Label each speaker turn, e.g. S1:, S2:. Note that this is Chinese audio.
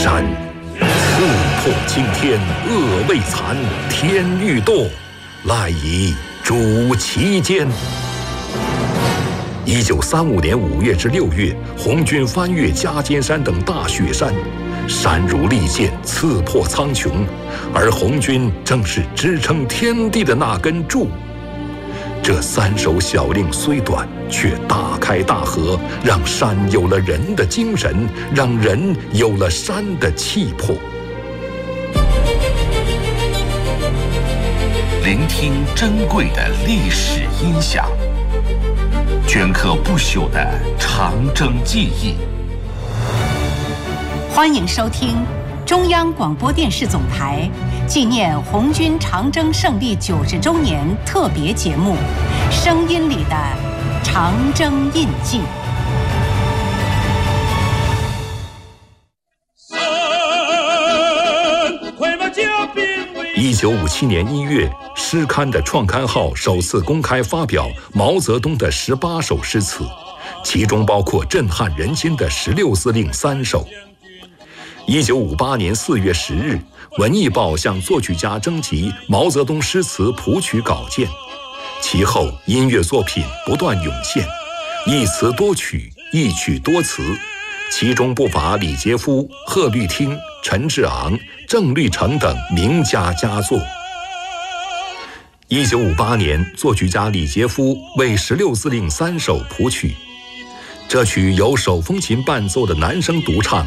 S1: 山，刺破青天，恶未残，天欲堕，赖以主其间。1935年5月至6月，红军翻越夹尖山等大雪山，山如利剑，刺破苍穹，而红军正是支撑天地的那根柱。这3首小令虽短，却大开大合，让山有了人的精神，让人有了山的气魄。
S2: 聆听珍贵的历史音响，镌刻不朽的长征记忆。
S3: 欢迎收听中央广播电视总台纪念红军长征胜利90周年特别节目《声音里的长征印记》。
S1: 1957年1月，诗刊的创刊号首次公开发表毛泽东的18首诗词，其中包括震撼人心的16字令3首。1958年4月10日，文艺报向作曲家征集毛泽东诗词谱曲稿件，其后音乐作品不断涌现，一词多曲，一曲多词，其中不乏李杰夫、贺绿汀、陈志昂、郑律成等名家佳作。1958年，作曲家李杰夫为16字令3首谱曲，这曲由手风琴伴奏的男声独唱